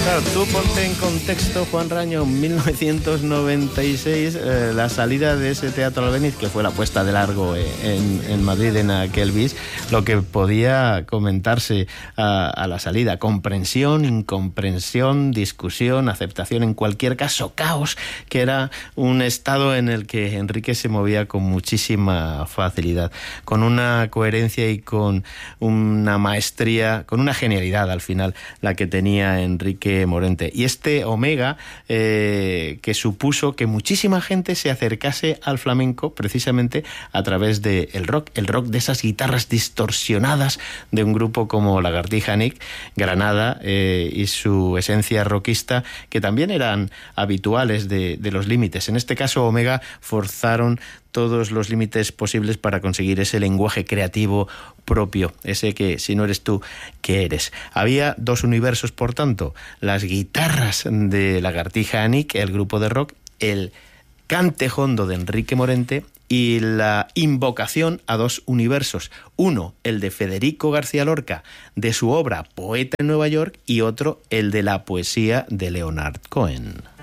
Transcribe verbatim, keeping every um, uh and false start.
Claro, tú ponte en contexto, Juan Raño, mil novecientos noventa y seis, eh, la salida de ese Teatro Albéniz, que fue la puesta de largo en, en Madrid en aquel bis, lo que podía comentarse a, a la salida: comprensión, incomprensión, discusión, aceptación, en cualquier caso caos, que era un estado en el que Enrique se movía con muchísima facilidad, con una coherencia y con una maestría, con una genialidad al final, la que tenía Enrique Morente. Y este Omega, eh, que supuso que muchísima gente se acercase al flamenco precisamente a través del rock, el rock de esas guitarras distorsionadas de un grupo como Lagartija Nick, Granada, eh, y su esencia rockista, que también eran habituales de, de los límites. En este caso, Omega forzaron todos los límites posibles para conseguir ese lenguaje creativo propio, ese que, si no eres tú, ¿qué eres? Había dos universos, por tanto: las guitarras de Lagartija Nick, el grupo de rock, el cante hondo de Enrique Morente, y la invocación a dos universos: uno, el de Federico García Lorca, de su obra Poeta en Nueva York, y otro, el de la poesía de Leonard Cohen.